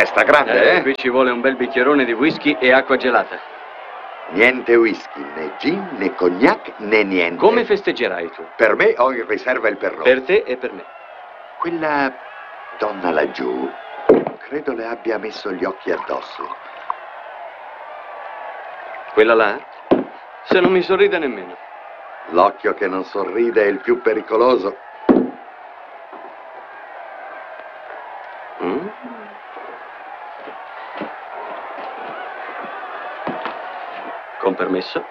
festa grande, eh? Qui ci vuole un bel bicchierone di whisky e acqua gelata. Niente whisky, né gin, né cognac, né niente. Come festeggerai tu? Per me ho in riserva il Perrier. Per te e per me. Quella donna laggiù, credo le abbia messo gli occhi addosso. Quella là? Se non mi sorride nemmeno. L'occhio che non sorride è il più pericoloso. Con permesso?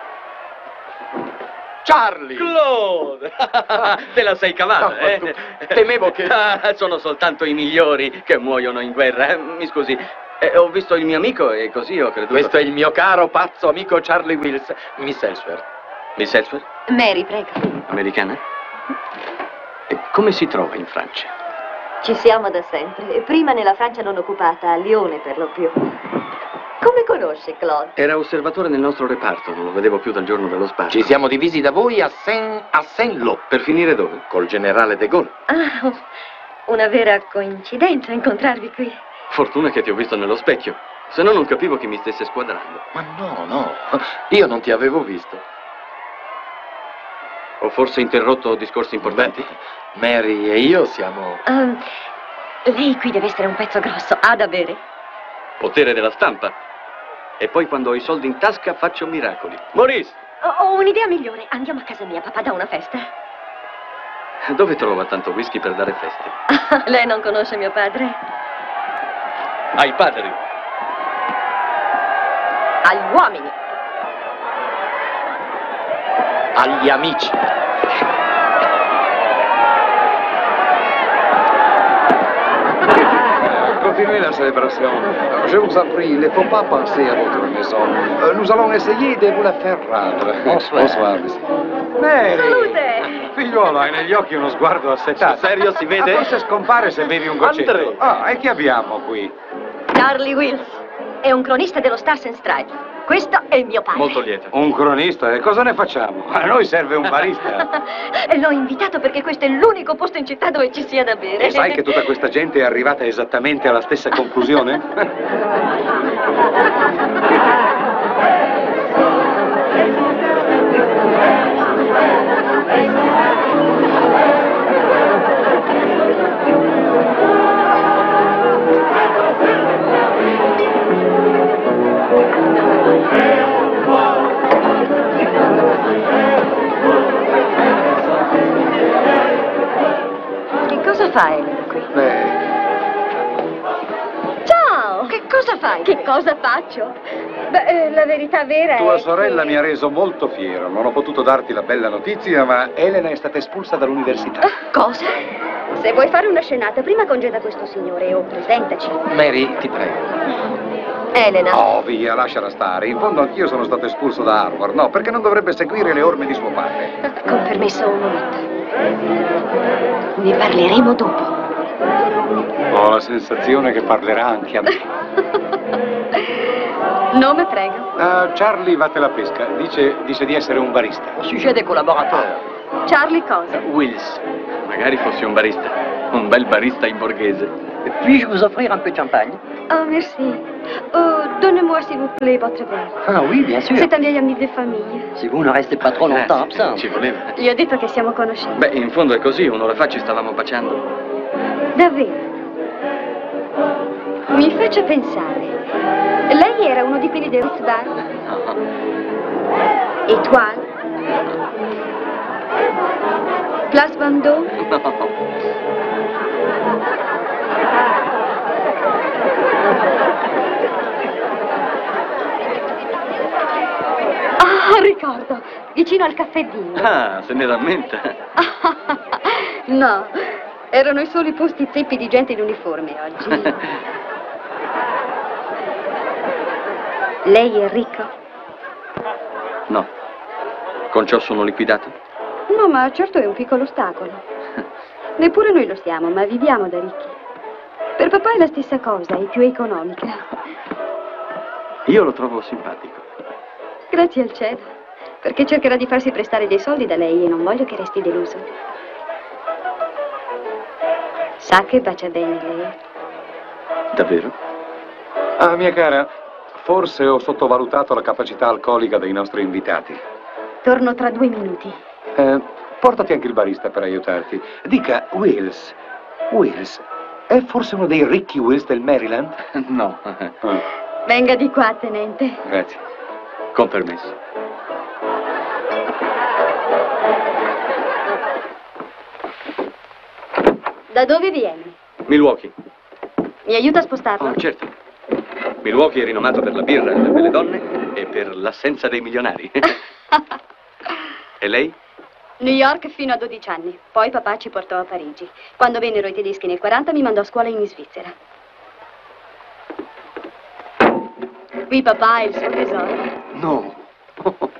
Charlie! Claude! Te la sei cavata, eh? Temevo che... Sono soltanto i migliori che muoiono in guerra. Mi scusi, ho visto il mio amico e così ho creduto... Questo è il mio caro pazzo amico Charlie Wills, Miss Ellsworth. Miss Ellsworth? Mary, prego. Americana? E come si trova in Francia? Ci siamo da sempre. Prima nella Francia non occupata, a Lione per lo più. Come conosce Claude? Era osservatore nel nostro reparto, non lo vedevo più dal giorno dello sparo. Ci siamo divisi da voi a Saint-Lô. Per finire dove? Col generale de Gaulle. Ah, una vera coincidenza incontrarvi qui. Fortuna che ti ho visto nello specchio, se no non capivo chi mi stesse squadrando. Ma no, io non ti avevo visto. Ho forse interrotto discorsi importanti? Mary e io siamo... Lei qui deve essere un pezzo grosso, ha da bere? Potere della stampa. E poi quando ho i soldi in tasca faccio miracoli. Maurice! Ho un'idea migliore. Andiamo a casa mia, papà dà una festa. Dove trova tanto whisky per dare feste? Lei non conosce mio padre? Ai padri. Agli uomini. Agli amici. Continuez la célébration. Je vous en prie, il ne faut pas penser à votre maison. Nous allons essayer de vous la faire rendre. Bonsoir. Bonsoir, monsieur. Mary! Salute! Figliuolo, hai negli occhi uno sguardo assetato. Serio, si vede? Forse scompare se bevi un goccetto. André. Ah, e chi abbiamo qui? Charlie Wills. È un cronista dello Stars and Stripes. Questo è il mio padre. Molto lieto. Un cronista? E cosa ne facciamo? A noi serve un barista. L'ho invitato perché questo è l'unico posto in città dove ci sia da bere. E sai che tutta questa gente è arrivata esattamente alla stessa conclusione? Che cosa fa Elena qui? Ciao! Che cosa fai? Che cosa faccio? Beh, la verità vera Tua è sorella che... mi ha reso molto fiero. Non ho potuto darti la bella notizia, ma Elena è stata espulsa dall'università. Cosa? Se vuoi fare una scenata, prima congeda questo signore o presentaci. Mary, ti prego. Elena. Oh, via, lasciala stare. In fondo anch'io sono stato espulso da Harvard. No, perché non dovrebbe seguire le orme di suo padre. Con permesso un momento. Ne parleremo dopo. Ho la sensazione che parlerà anche a me. Nome, prego. Charlie vatte la pesca. Dice di essere un barista. Sujet des collaborateurs. Charlie cosa? Wills. Magari fossi un barista. Un bel barista in borghese. Puis-je vous offrir un peu de champagne? Oh, merci. Donnez-moi, s'il vous plaît, votre verre. Ah oui, bien sûr. C'est un vieil ami de famille. Si vous ne restez pas trop longtemps absent. Ci voleva. Gli ho detto che siamo conosciuti. Beh, in fondo è così. Un'ora fa ci stavamo baciando. Davvero? Mi faccia pensare. Lei era uno di quelli del Ritz Bar? No. Étoile? Place Vendôme? No. Ah, ricordo. Vicino al caffè Dino. Ah, se ne rammenta. No, erano i soli posti zeppi di gente in uniforme oggi. Lei è ricco? No. Con ciò sono liquidato? No, ma certo è un piccolo ostacolo. Neppure noi lo siamo, ma viviamo da ricchi. Per papà è la stessa cosa, è più economica. Io lo trovo simpatico. Grazie al cielo, perché cercherà di farsi prestare dei soldi da lei e non voglio che resti deluso. Sa che bacia bene lei? Davvero? Ah, mia cara, forse ho sottovalutato la capacità alcolica dei nostri invitati. Torno tra 2 minuti. Portati anche il barista per aiutarti. Dica, Wills. Wills, è forse uno dei ricchi Wills del Maryland? No. Venga di qua, tenente. Grazie. Con permesso. Da dove vieni? Milwaukee. Mi aiuta a spostarlo? Oh, certo. Milwaukee è rinomato per la birra, le belle donne e per l'assenza dei milionari. E lei? New York fino a 12 anni. Poi papà ci portò a Parigi. Quando vennero i tedeschi nel 40 mi mandò a scuola in Svizzera. Qui papà ha il suo tesoro. No.